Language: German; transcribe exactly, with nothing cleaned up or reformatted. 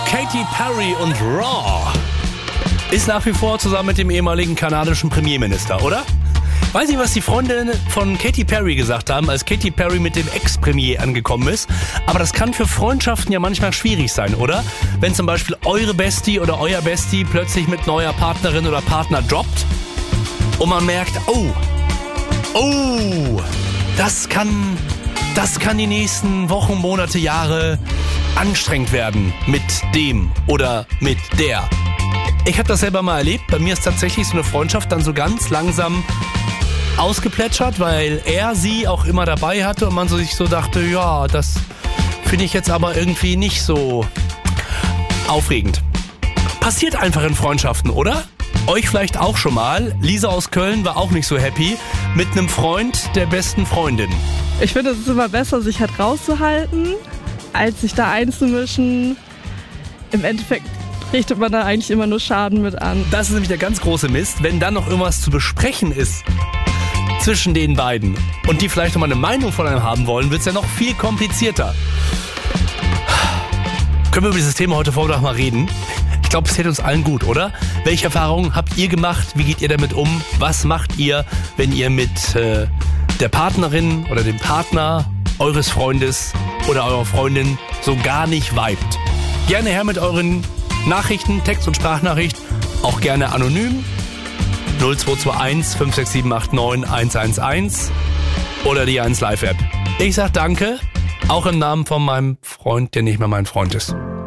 Katy Perry und Raw ist nach wie vor zusammen mit dem ehemaligen kanadischen Premierminister, oder? Weiß nicht, was die Freundinnen von Katy Perry gesagt haben, als Katy Perry mit dem Ex-Premier angekommen ist. Aber das kann für Freundschaften ja manchmal schwierig sein, oder? Wenn zum Beispiel eure Bestie oder euer Bestie plötzlich mit neuer Partnerin oder Partner droppt und man merkt, oh, oh, das kann, das kann die nächsten Wochen, Monate, Jahre anstrengend werden mit dem oder mit der. Ich habe das selber mal erlebt. Bei mir ist tatsächlich so eine Freundschaft dann so ganz langsam ausgeplätschert, weil er sie auch immer dabei hatte und man so sich so dachte, ja, das finde ich jetzt aber irgendwie nicht so aufregend. Passiert einfach in Freundschaften, oder? Euch vielleicht auch schon mal. Lisa aus Köln war auch nicht so happy mit einem Freund der besten Freundin. Ich finde, es ist immer besser, sich halt rauszuhalten, als sich da einzumischen. Im Endeffekt richtet man da eigentlich immer nur Schaden mit an. Das ist nämlich der ganz große Mist, wenn dann noch irgendwas zu besprechen ist zwischen den beiden und die vielleicht noch mal eine Meinung von einem haben wollen, wird es ja noch viel komplizierter. Können wir über dieses Thema heute Vormittag mal reden? Ich glaube, es täte uns allen gut, oder? Welche Erfahrungen habt ihr gemacht? Wie geht ihr damit um? Was macht ihr, wenn ihr mit äh, der Partnerin oder dem Partner eures Freundes oder eurer Freundin so gar nicht vibet? Gerne her mit euren Nachrichten, Text- und Sprachnachricht, auch gerne anonym. null zwei zwei eins fünf sechs sieben acht neun eins eins eins oder die eins Live App. Ich sag danke, auch im Namen von meinem Freund, der nicht mehr mein Freund ist.